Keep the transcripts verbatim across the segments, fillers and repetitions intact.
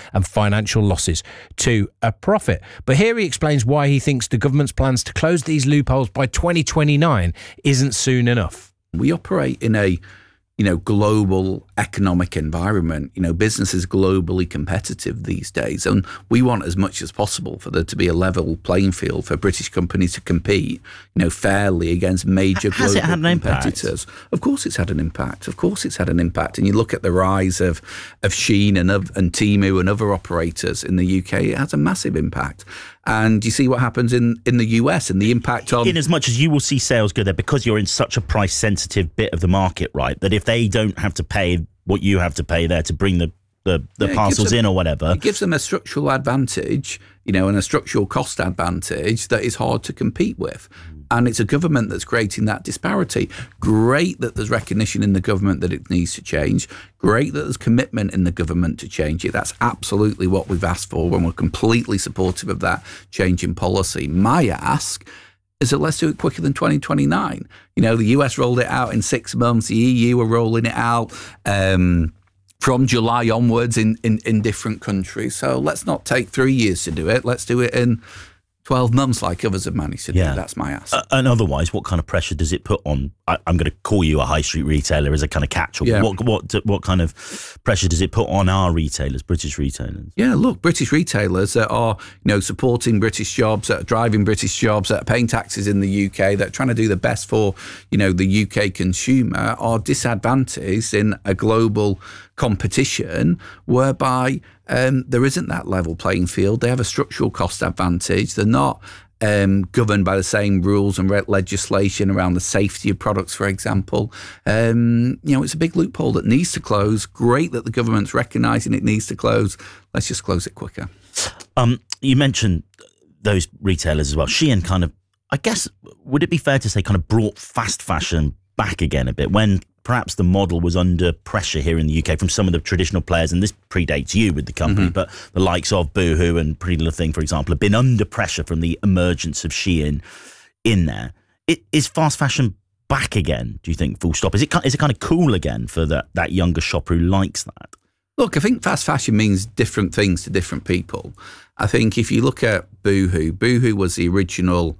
and financial losses to a profit. But here he explains why he thinks the government's plans to close these loopholes by twenty twenty-nine isn't soon enough. We operate in a you know, global economic environment. You know, business is globally competitive these days, and we want as much as possible for there to be a level playing field for British companies to compete, you know, fairly against major Has global it had an competitors. Impact? Of course, it's had an impact. Of course, it's had an impact. And you look at the rise of of Shein and of, and Temu and other operators in the U K, it has a massive impact. And you see what happens in, in the U S and the impact on... In as much as you will see sales go there because you're in such a price-sensitive bit of the market, right, that if they don't have to pay what you have to pay there to bring the, the, the yeah, parcels them, in or whatever... It gives them a structural advantage, you know, and a structural cost advantage that is hard to compete with. And it's a government that's creating that disparity. Great that there's recognition in the government that it needs to change. Great that there's commitment in the government to change it. That's absolutely what we've asked for, and we're completely supportive of that change in policy. My ask is that let's do it quicker than twenty twenty-nine. You know, the U S rolled it out in six months. The E U are rolling it out um, from July onwards in, in, in different countries. So let's not take three years to do it. Let's do it in twelve months like others have managed to do. Yeah. That's my ask. Uh, and otherwise, what kind of pressure does it put on, I, I'm going to call you a high street retailer as a kind of catch-all. Yeah. What, what, what kind of pressure does it put on our retailers, British retailers? Yeah, look, British retailers that are, you know, supporting British jobs, that are driving British jobs, that are paying taxes in the U K, that are trying to do the best for, you know, the U K consumer, are disadvantaged in a global competition whereby um, there isn't that level playing field. They have a structural cost advantage. They're not um, governed by the same rules and re- legislation around the safety of products, for example. Um, you know, it's a big loophole that needs to close. Great that the government's recognising it needs to close. Let's just close it quicker. Um, you mentioned those retailers as well. Shein kind of, I guess, would it be fair to say kind of brought fast fashion back again a bit when perhaps the model was under pressure here in the U K from some of the traditional players, and this predates you with the company, mm-hmm. but the likes of Boohoo and Pretty Little Thing, for example, have been under pressure from the emergence of Shein in there. It, is fast fashion back again, do you think, full stop? Is it, is it kind of cool again for that, that younger shopper who likes that? Look, I think fast fashion means different things to different people. I think if you look at Boohoo, Boohoo was the original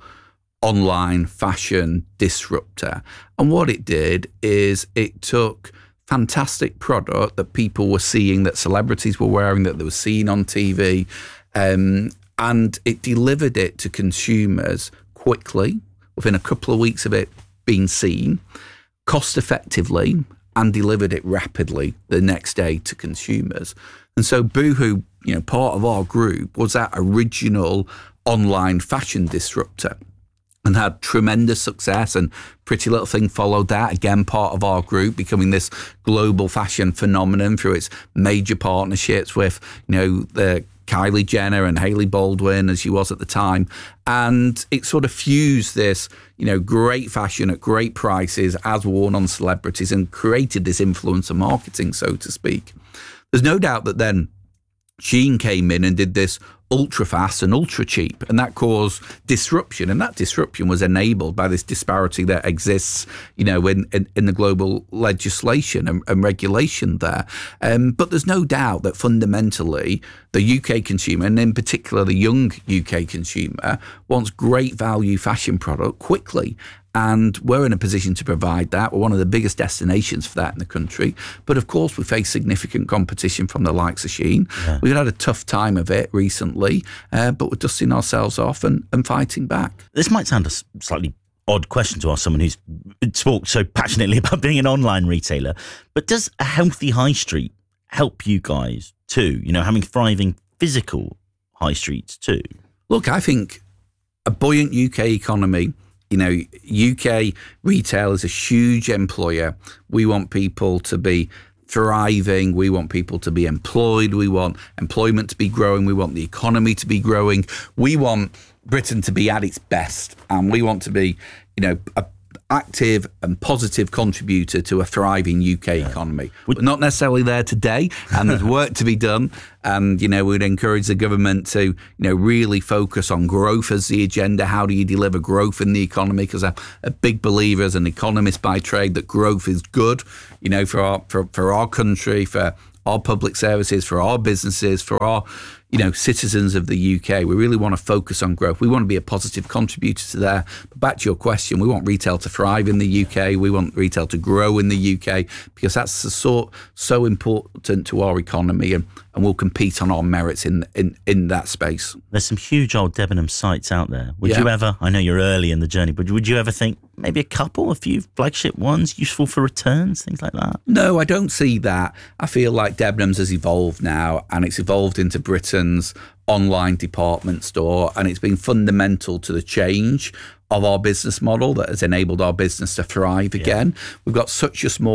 online fashion disruptor. And what it did is it took fantastic product that people were seeing, that celebrities were wearing, that they were seeing on T V, um, and it delivered it to consumers quickly, within a couple of weeks of it being seen, cost effectively, and delivered it rapidly the next day to consumers. And so Boohoo, you know, part of our group, was that original online fashion disruptor, and had tremendous success, and Pretty Little Thing followed that, again part of our group, becoming this global fashion phenomenon through its major partnerships with, you know, the Kylie Jenner and Hailey Baldwin, as she was at the time. And it sort of fused this, you know, great fashion at great prices as worn on celebrities, and created this influencer marketing, so to speak. There's no doubt that then Shein came in and did this ultra fast and ultra cheap, and that caused disruption, and that disruption was enabled by this disparity that exists, you know, in, in, in the global legislation and, and regulation there. Um, but there's no doubt that fundamentally the U K consumer, and in particular the young U K consumer, wants great value fashion product quickly. And we're in a position to provide that. We're one of the biggest destinations for that in the country. But of course, we face significant competition from the likes of Shein. Yeah. We've had a tough time of it recently, uh, but we're dusting ourselves off and, and fighting back. This might sound a slightly odd question to ask someone who's talked so passionately about being an online retailer, but does a healthy high street help you guys too? You know, having thriving physical high streets too? Look, I think a buoyant U K economy, you know, U K retail is a huge employer. We want people to be thriving. We want people to be employed. We want employment to be growing. We want the economy to be growing. We want Britain to be at its best. And we want to be, you know, a active and positive contributor to a thriving U K yeah. economy. We're not necessarily there today, and there's work to be done. And, you know, we'd encourage the government to, you know, really focus on growth as the agenda. How do you deliver growth in the economy? Because I'm a big believer as an economist by trade that growth is good, you know, for our, for, for our country, for our public services, for our businesses, for our, you know, citizens of the U K. We really want to focus on growth. We want to be a positive contributor to there. But back to your question, we want retail to thrive in the U K. We want retail to grow in the U K because that's the sort so important to our economy, and, and we'll compete on our merits in in in that space. There's some huge old Debenhams sites out there. Would Yeah. you ever, I know you're early in the journey, but would you ever think maybe a couple, a few flagship ones, useful for returns, things like that? No, I don't see that. I feel like Debenhams has evolved now, and it's evolved into Britain's online department store, and it's been fundamental to the change of our business model that has enabled our business to thrive again. We've got such a small